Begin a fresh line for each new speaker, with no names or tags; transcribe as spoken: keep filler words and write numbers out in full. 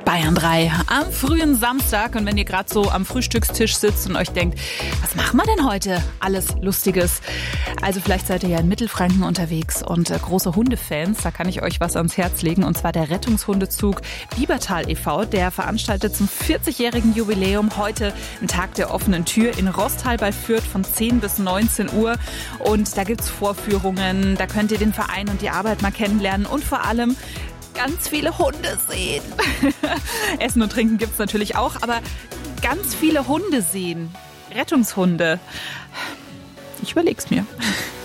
Bayern drei am frühen Samstag. Und wenn ihr gerade so am Frühstückstisch sitzt und euch denkt, was machen wir denn heute? Alles Lustiges. Also vielleicht seid ihr ja in Mittelfranken unterwegs und äh, große Hundefans. Da kann ich euch was ans Herz legen. Und zwar der Rettungshundezug Biebertal e V. Der veranstaltet zum vierzigjährigen Jubiläum heute einen Tag der offenen Tür in Rostal bei Fürth von zehn bis neunzehn Uhr. Und da gibt's Vorführungen. Da könnt ihr den Verein und die Arbeit mal kennenlernen. Und vor allem ganz viele Hunde sehen. Essen und Trinken gibt's natürlich auch, aber ganz viele Hunde sehen. Rettungshunde. Ich überleg's mir.